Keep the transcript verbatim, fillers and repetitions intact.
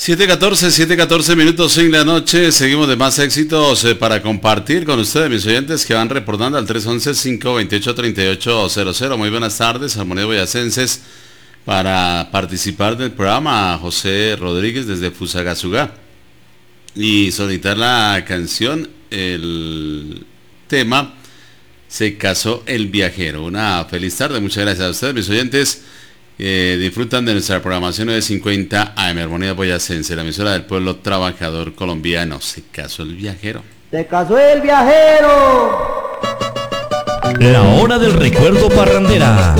siete catorce, siete catorce minutos en la noche. Seguimos de más éxitos eh, para compartir con ustedes, mis oyentes, que van reportando al tres once, cinco veintiocho, treinta y ocho cero cero. Muy buenas tardes, Armonía Boyacenses. Para participar del programa, José Rodríguez desde Fusagasugá. Y solicitar la canción, el tema, Se casó el viajero. Una feliz tarde, muchas gracias a ustedes, mis oyentes. Eh, disfrutan de nuestra programación nueve cincuenta A M, Armonía Boyacense, la emisora del pueblo trabajador colombiano. Se casó el viajero. Se casó el viajero. La hora del recuerdo parrandera.